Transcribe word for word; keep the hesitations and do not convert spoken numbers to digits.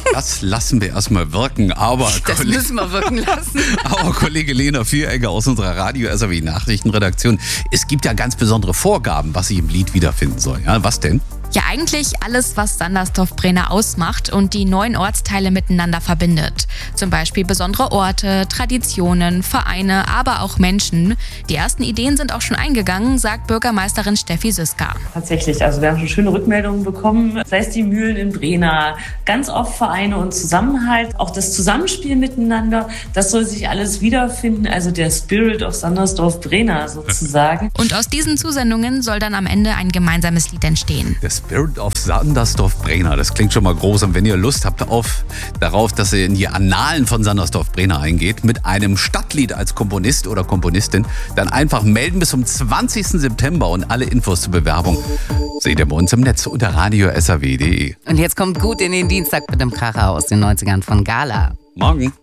Das lassen wir erstmal wirken, aber Das Kollege, müssen wir wirken lassen. aber Kollege Lena Vieregger aus unserer Radio-S R W Nachrichtenredaktion, es gibt ja ganz besondere Vorgaben, was sich im Lied wiederfinden soll. Ja, was denn? Ja, eigentlich alles, was Sandersdorf-Brenner ausmacht und die neuen Ortsteile miteinander verbindet. Zum Beispiel besondere Orte, Traditionen, Vereine, aber auch Menschen. Die ersten Ideen sind auch schon eingegangen, sagt Bürgermeisterin Steffi Süsker. Tatsächlich, also wir haben schon schöne Rückmeldungen bekommen, sei es die Mühlen in Brenner, ganz oft Vereine und Zusammenhalt, auch das Zusammenspiel miteinander, das soll sich alles wiederfinden, also der Spirit of Sandersdorf-Brenner sozusagen. Und aus diesen Zusendungen soll dann am Ende ein gemeinsames Lied entstehen. Der Spirit of Sandersdorf-Brenner, das klingt schon mal groß. Und wenn ihr Lust habt auf, darauf, dass ihr in die Annalen von Sandersdorf-Brenner eingeht, mit einem Stadtlied als Komponist oder Komponistin, dann einfach melden bis zum zwanzigsten September und alle Infos zur Bewerbung seht ihr bei uns im Netz unter radio s r w punkt d e. Und jetzt kommt gut in den Dienstag mit dem Kracher aus den neunzigern von Gala. Morgen.